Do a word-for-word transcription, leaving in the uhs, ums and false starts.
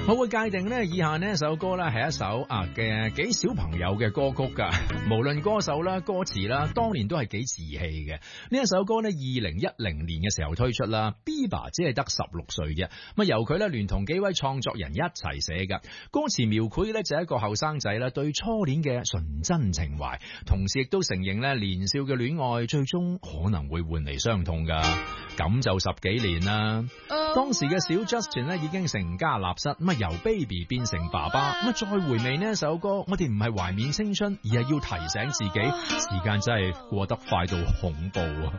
我會界定呢以下呢一首歌呢係一首啊嘅幾小朋友嘅歌曲噶，無論歌手啦、歌詞啦，當年都係幾稚氣嘅。呢一首歌呢，二零一零年嘅時候推出啦 ，Bieber 只係得十六歲啫，咁由佢呢聯同幾位創作人一齊寫噶，歌詞描繪呢就係一個後生仔啦對初戀嘅純真情懷，同時亦都承認呢年少嘅戀愛最終可能會換嚟傷痛噶，咁就十幾年啦。當時嘅小 Justin 呢已經成家立室，咁啊由 baby 變成爸爸，咁啊再回味呢一首歌，我哋唔係懷緬青春，而係要提醒自己，時間真係過得快到恐怖啊！